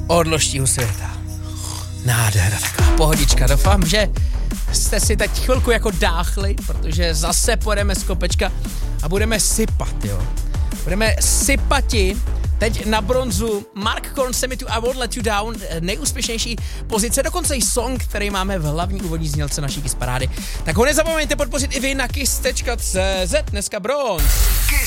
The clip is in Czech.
odložtího světa. Nádhera, taková pohodička. Doufám, že jste si teď chvilku jako dáchli, protože zase půjdeme z kopečka a budeme sypat, jo. Budeme sypati. Teď na bronzu Mark Korn, Send Me To I Won't Let You Down, nejúspěšnější pozice, dokonce i song, který máme v hlavní úvodní znělce naší Kiss parády. Tak ho nezapomeňte podpořit i vy na kiss.cz, dneska bronz.